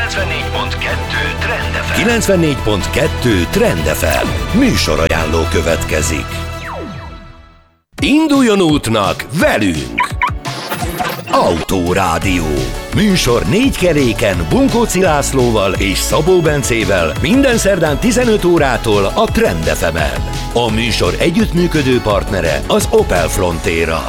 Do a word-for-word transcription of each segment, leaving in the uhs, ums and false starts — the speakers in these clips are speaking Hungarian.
kilencvennégy pont kettő Trend ef em. kilencvennégy pont kettő Trend ef em. Műsorajánló következik. Induljon útnak velünk! Autórádió. Műsor négy keréken Bunkóci Lászlóval és Szabó Bencével minden szerdán tizenöt órától a Trend ef emen. A műsor együttműködő partnere az Opel Frontera.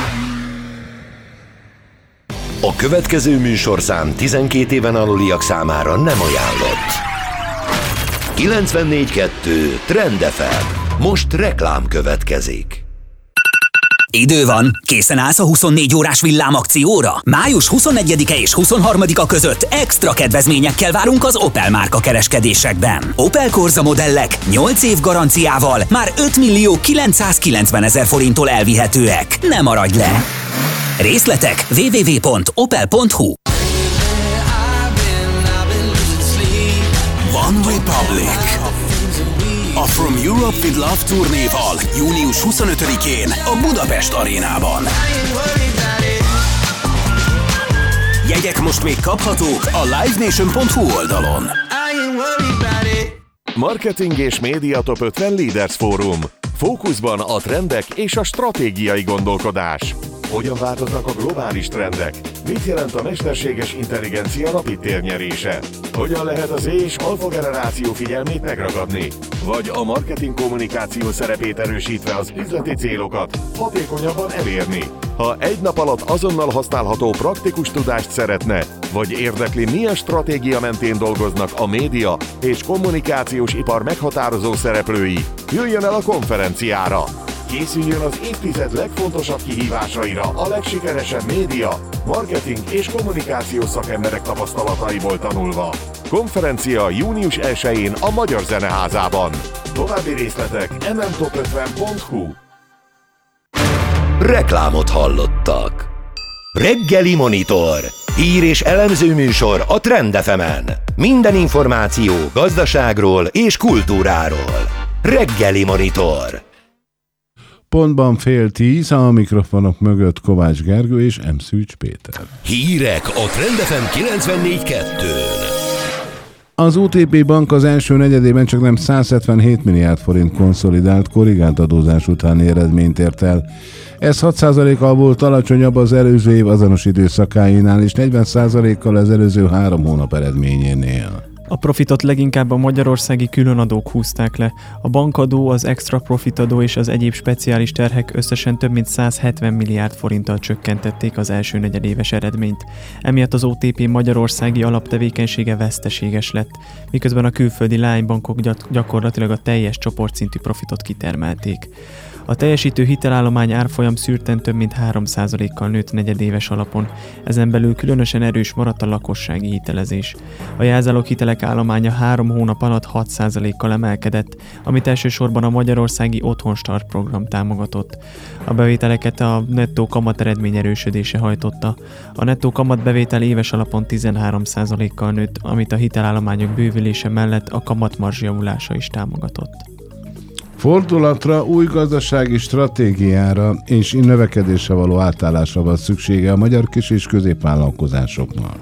A következő műsorszám tizenkét éven aluliak számára nem ajánlott. kilencvennégy pont kettő Trend ef em. Most reklám következik. Idő van, készen állsz a huszonnégy órás villámakcióra? május huszonnegyedike és huszonharmadika között extra kedvezményekkel várunk az Opel márka kereskedésekben. Opel Corsa modellek nyolc év garanciával már ötmillió kilencszázkilencvenezer forinttól elvihetőek. Ne maradj le! Részletek double-u double-u double-u pont opel pont hu. One Republic. A From Europe with Love turnéval június huszonötödikén a Budapest arénában. Jegyek most még kaphatók a live nation pont hu oldalon. Marketing és média top ötven Leaders Fórum. Fókuszban a trendek és a stratégiai gondolkodás. Hogyan változnak a globális trendek? Mit jelent a mesterséges intelligencia napi térnyerése? Hogyan lehet az Z és alfa generáció figyelmét megragadni? Vagy a marketing kommunikáció szerepét erősítve az üzleti célokat hatékonyabban elérni? Ha egy nap alatt azonnal használható praktikus tudást szeretne, vagy érdekli, milyen stratégia mentén dolgoznak a média és kommunikációs ipar meghatározó szereplői, jöjjön el a konferenciára! Készüljön az évtized legfontosabb kihívásaira a legsikeresebb média, marketing és kommunikációs szakemberek tapasztalataiból tanulva. Konferencia június elsején a Magyar Zeneházában. További részletek em em top ötven pont hu. Reklámot hallottak. Reggeli Monitor. Hír és elemző műsor a Trend ef emen. Minden információ gazdaságról és kultúráról. Reggeli Monitor. Pontban fél tíz, a mikrofonok mögött Kovács Gergő és M. Szűcs Péter. Hírek a Trend ef em kilencvennégy pont kettőn. Az o té pé Bank az első negyedében csak nem száz hetvenhét milliárd forint konszolidált korrigált adózás utáni eredményt ért el. Ez hat százalékkal volt alacsonyabb az előző év azonos időszakáinál és negyven százalékkal az előző három hónap eredményénél. A profitot leginkább a magyarországi különadók húzták le. A bankadó, az extra profitadó és az egyéb speciális terhek összesen több mint száz hetven milliárd forinttal csökkentették az első negyedéves eredményt. Emiatt az o té pé magyarországi alaptevékenysége veszteséges lett, miközben a külföldi leánybankok gyakorlatilag a teljes csoportszintű profitot kitermelték. A teljesítő hitelállomány árfolyam szűrten több mint három százalékkal nőtt negyedéves alapon, ezen belül különösen erős maradt a lakossági hitelezés. A jelzálog hitelek állománya három hónap alatt hat százalékkal emelkedett, amit elsősorban a magyarországi Otthonstart program támogatott. A bevételeket a nettó kamat eredmény erősödése hajtotta. A nettó kamatbevétel éves alapon tizenhárom százalékkal nőtt, amit a hitelállományok bővülése mellett a kamatmarzs javulása is támogatott. Fordulatra, új gazdasági stratégiára és növekedésre való átállásra van szüksége a magyar kis- és középvállalkozásoknak.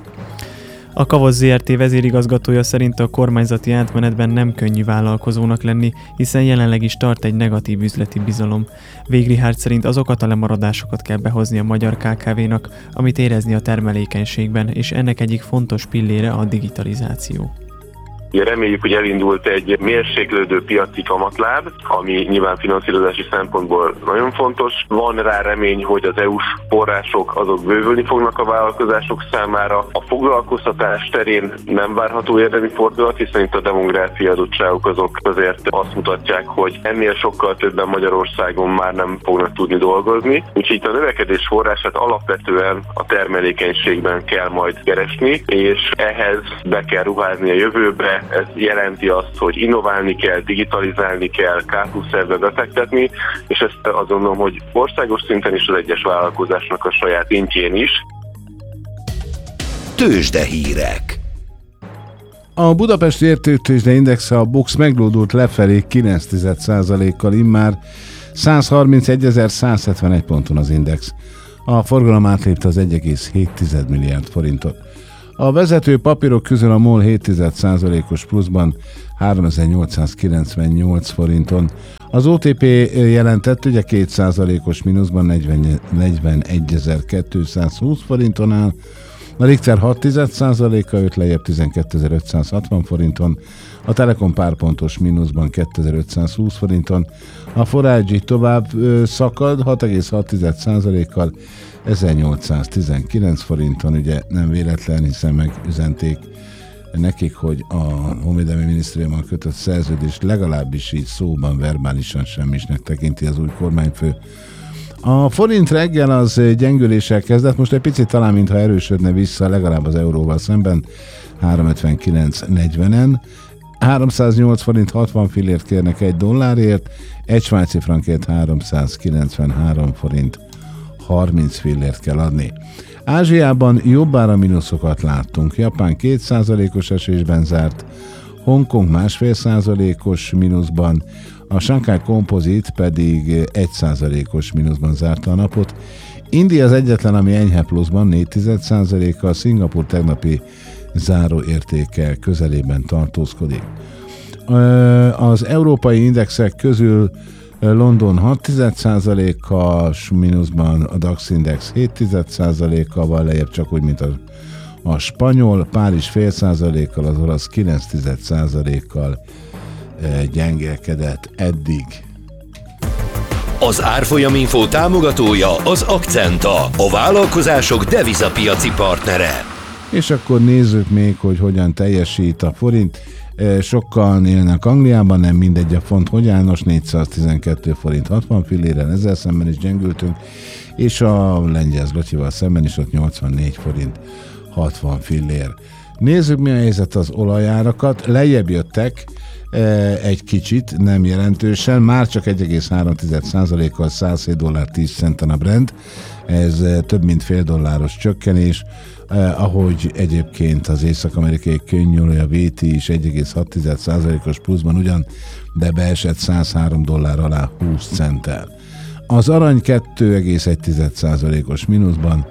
A Kavasz zé er té vezérigazgatója szerint a kormányzati átmenetben nem könnyű vállalkozónak lenni, hiszen jelenleg is tart egy negatív üzleti bizalom. Végrihárt szerint azokat a lemaradásokat kell behozni a magyar ká ká vénak, amit érezni a termelékenységben, és ennek egyik fontos pillére a digitalizáció. Reméljük, hogy elindult egy mérséklődő piaci kamatláb, ami nyilván finanszírozási szempontból nagyon fontos. Van rá remény, hogy az é u-s források azok bővülni fognak a vállalkozások számára. A foglalkoztatás terén nem várható érdemi fordulat, hiszen itt a demográfiai adottságok azok azért azt mutatják, hogy ennél sokkal többen Magyarországon már nem fognak tudni dolgozni. Úgyhogy a növekedés forrását alapvetően a termelékenységben kell majd keresni, és ehhez be kell ruházni a jövőbe. Ez jelenti azt, hogy innoválni kell, digitalizálni kell, ká plusz-szerbe befektetni, és ezt azt gondolom, hogy országos szinten is az egyes vállalkozásnak a saját szintjén is. Tőzsdehírek. A Budapesti Értéktőzsde Indexe, a BUX meglódult lefelé kilenc egész egy százalékkal, immár száz harmincegyezer-száz hetvenegy ponton az index. A forgalom átlépte az egy egész hét milliárd forintot. A vezető papírok közül a MOL hét egész egy százalékos pluszban háromezer-nyolcszázkilencvennyolc forinton. Az o té pé jelentett ugye két százalékos mínuszban negyvenegyezer-kétszázhúsz forinton áll. A Richter hat egész egy százaléka jött lejjebb tizenkétezer-ötszázhatvan forinton. A Telekom pár pontos mínuszban kétezer-ötszázhúsz forinton. A Forágyi tovább ö, szakad hat egész hat százalékkal ezernyolcszáztizenkilenc forinton, ugye nem véletlen, hiszen megüzenték nekik, hogy a Honvédelmi Minisztériummal kötött szerződés legalábbis így szóban, verbálisan semmisnek tekinti az új kormányfő. A forint reggel az gyengüléssel kezdett, most egy picit talán mintha erősödne vissza, legalább az euróval szemben, háromszázötvenkilenc negyvenen. háromszáznyolc forint hatvan fillért kérnek egy dollárért, egy svájci frankért háromszázkilencvenhárom forint harminc fillért kell adni. Ázsiában jobbára mínuszokat láttunk. Japán két százalékos esésben zárt, Hongkong másfél százalékos mínuszban, a Shanghai Composite pedig egy százalékos mínuszban zárta a napot. India az egyetlen, ami enyhe pluszban négy egész százalékkal, Szingapúr tegnapi záróértéke közelében tartózkodik. Az európai indexek közül London hat egész egy százalékkal mínuszban, a DAX Index hét egész egy százalékkal van lejjebb, csak úgy, mint a, a spanyol, Párizs fél százalékkal, az olasz kilenc egész egy százalékkal gyengélkedett eddig. Az Árfolyaminfo támogatója az Akcenta, a vállalkozások devizapiaci partnere. És akkor nézzük még, hogy hogyan teljesít a forint. Sokkal élnek Angliában, nem mindegy a font hogy állnos, négyszáztizenkettő forint hatvan filléren, ezzel szemben is gyengültünk, és a lengyel zlotyival szemben is ott nyolcvannégy forint hatvan fillér. Nézzük, mi a helyzet az olajárakat. Lejjebb jöttek egy kicsit, nem jelentősen, már csak egy egész három százalékkal százhét dollár tíz centen a Brent, ez több mint fél dolláros csökkenés, eh, ahogy egyébként az észak-amerikai könnyűolaj, a vé té is egy egész hat százalékos pluszban ugyan, de beesett százhárom dollár alá húsz centtel. Az arany két egész egy százalékos mínuszban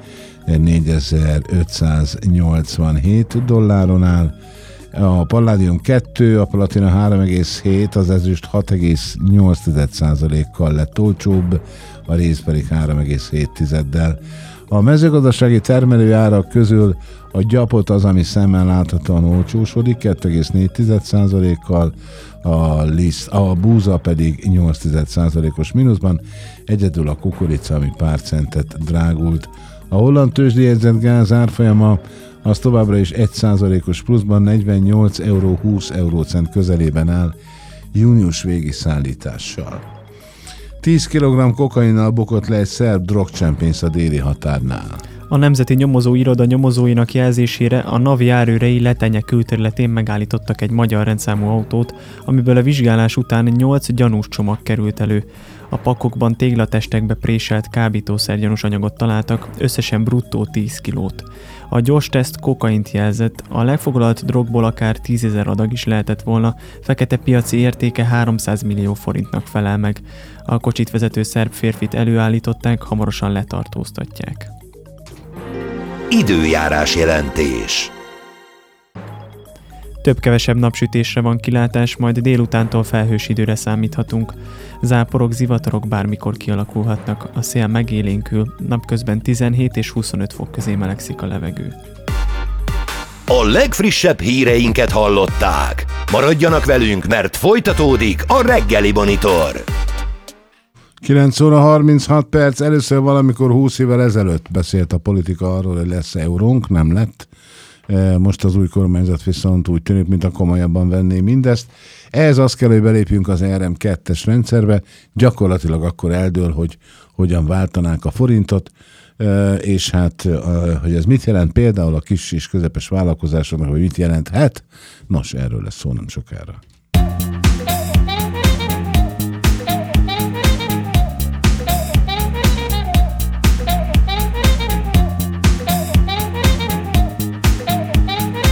négyezer-ötszáznyolcvanhét dolláron áll, a Palladium kettő, a Platina három egész hét, az ezüst hat egész nyolc százalékkal lett olcsóbb, a réz pedig három egész hét tizeddel. A mezőgazdasági termelőárak közül a gyapot az, ami szemmel láthatóan olcsósodik, két egész négy százalékkal, a, liszt, a búza pedig nyolc százalékos mínuszban, egyedül a kukorica, ami pár centet drágult. A holland tőzsdéjegyzett gáz árfolyama az továbbra is egy százalékos pluszban negyvennyolc euró húsz eurócent közelében áll június végi szállítással. tíz kilogramm kokainnal bukott le egy szerb drogcsempész a déli határnál. A Nemzeti Nyomozó Iroda nyomozóinak jelzésére a NAV járőrei Letenye külterületén megállítottak egy magyar rendszámú autót, amiből a vizsgálás után nyolc gyanús csomag került elő. A pakokban téglatestekbe préselt kábítószergyanús anyagot találtak, összesen bruttó tíz kilót. A gyors teszt kokaint jelzett, a legfoglalt drogból akár tízezer adag is lehetett volna, fekete piaci értéke háromszáz millió forintnak felel meg. A kocsit vezető szerb férfit előállították, hamarosan letartóztatják. Időjárás jelentés. Több-kevesebb napsütésre van kilátás, majd délutántól felhős időre számíthatunk. Záporok, zivatarok bármikor kialakulhatnak, a szél megélénkül, napközben tizenhét és huszonöt fok közé melegszik a levegő. A legfrissebb híreinket hallották. Maradjanak velünk, mert folytatódik a reggeli monitor. kilenc óra harminchat perc, először valamikor húsz évvel ezelőtt beszélt a politika arról, hogy lesz eurónk, nem lett. Most az új kormányzat viszont úgy tűnik, mintha komolyabban venné mindezt. Ehhez az kell, hogy belépjünk az er em kettes rendszerbe, gyakorlatilag akkor eldől, hogy hogyan váltanák a forintot, és hát, hogy ez mit jelent például a kis és közepes vállalkozásoknak, hogy mit jelenthet, nos, erről lesz szó nem sokára.